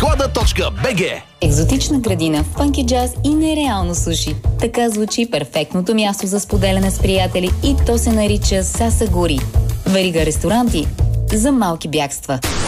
sklada.bg. Екзотична градина, фънки джаз и нереално суши. Така звучи перфектното място за споделяне с приятели и то се нарича Сасагури. Верига ресторанти за малки бягства.